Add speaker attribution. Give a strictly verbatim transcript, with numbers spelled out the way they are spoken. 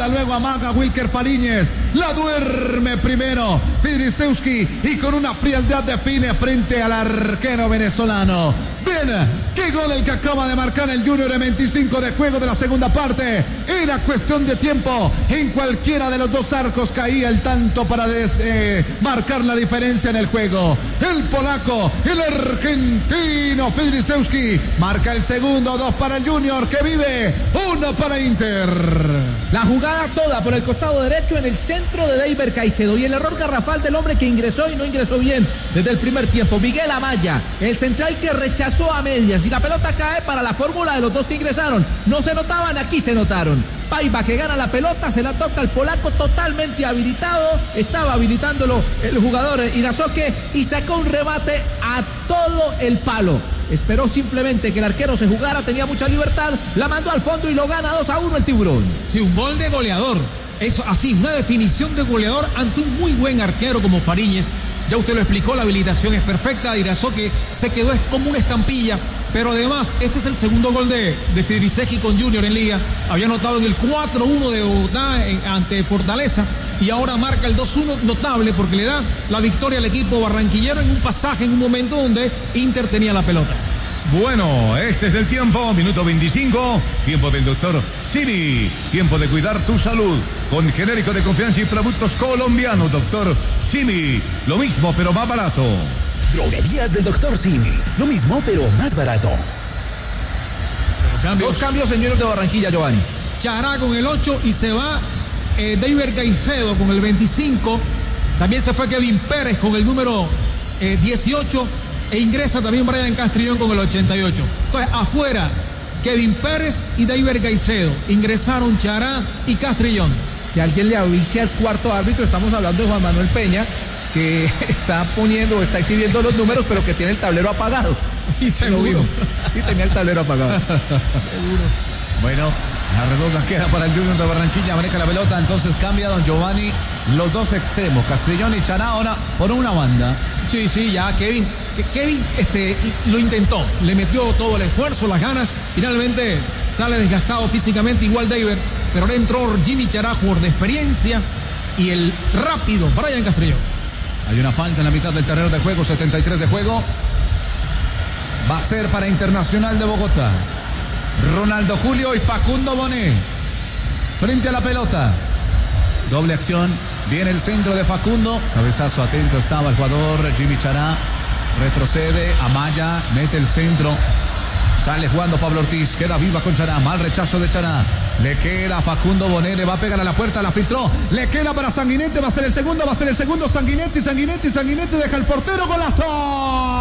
Speaker 1: manda luego a Maga Wilker Fariñez. La duerme primero Fidrisewski y con una frialdad define frente al arquero venezolano. Bien, qué gol el que acaba de marcar el Junior en veinticinco de juego de la segunda parte. Era cuestión de tiempo. En cualquiera de los dos arcos caía el tanto para des, eh, marcar la diferencia en el juego. El polaco, el argentino Fidrisewski marca el segundo, dos para el Junior que vive, uno para Inter.
Speaker 2: La jugada toda por el costado derecho en el centro de Deiber Caicedo y el error garrafal del hombre que ingresó y no ingresó bien desde el primer tiempo. Miguel Amaya, el central que rechazó a medias y la pelota cae para la fórmula de los dos que ingresaron. No se notaban, aquí se notaron. Paiva que gana la pelota, se la toca al polaco totalmente habilitado, estaba habilitándolo el jugador Irazoque y sacó un remate a todo el palo. Esperó simplemente que el arquero se jugara, tenía mucha libertad, la mandó al fondo y lo gana dos a uno el Tiburón.
Speaker 3: Sí, un gol de goleador, eso así, una definición de goleador ante un muy buen arquero como Fariñez. Ya usted lo explicó, la habilitación es perfecta, Irazoque se quedó como una estampilla. Pero además, este es el segundo gol de, de Fidrisewski con Junior en Liga. Había anotado en el cuatro uno de Bogotá en, ante Fortaleza. Y ahora marca el dos uno notable porque le da la victoria al equipo barranquillero en un pasaje, en un momento donde Inter tenía la pelota.
Speaker 4: Bueno, este es el tiempo, minuto veinticinco, tiempo del doctor Simi, tiempo de cuidar tu salud, con genérico de confianza y productos colombianos, doctor Simi, lo mismo pero más barato.
Speaker 5: Droguerías del doctor Simi, lo mismo pero más barato.
Speaker 2: Cambios. Dos cambios en Junior de Barranquilla, Giovanni.
Speaker 3: Chará con el ocho y se va eh, Deiber Caicedo con el veinticinco, también se fue Kevin Pérez con el número eh, dieciocho. E ingresa también Brian Castrillón con el ochenta y ocho. Entonces, afuera, Kevin Pérez y Deiber Caicedo. Ingresaron Chará y Castrillón.
Speaker 2: Que alguien le avise al cuarto árbitro, estamos hablando de Juan Manuel Peña, que está poniendo, está exhibiendo los números, pero que tiene el tablero apagado.
Speaker 3: Sí, seguro.
Speaker 2: Sí, tenía el tablero apagado.
Speaker 1: Seguro. Bueno, la redonda queda para el Junior de Barranquilla, maneja la pelota, entonces cambia don Giovanni los dos extremos, Castrillón y Chará ahora por una banda.
Speaker 3: Sí, sí, ya Kevin, Kevin este, lo intentó, le metió todo el esfuerzo, las ganas, finalmente sale desgastado físicamente igual Deiber, pero ahora entró Jimmy Chará, jugador de experiencia, y el rápido Brian Castrillón.
Speaker 1: Hay una falta en la mitad del terreno de juego, setenta y tres de juego, va a ser para Internacional de Bogotá. Ronaldo Julio y Facundo Bonet frente a la pelota, doble acción, viene el centro de Facundo, cabezazo atento estaba el jugador Jimmy Chará, retrocede, Amaya mete el centro, sale jugando Pablo Ortiz, queda viva con Chará, mal rechazo de Chará, le queda Facundo Bonet, le va a pegar a la puerta, la filtró, le queda para Sanguinetti, va a ser el segundo, va a ser el segundo, Sanguinetti, Sanguinetti, Sanguinetti, deja el portero, golazo.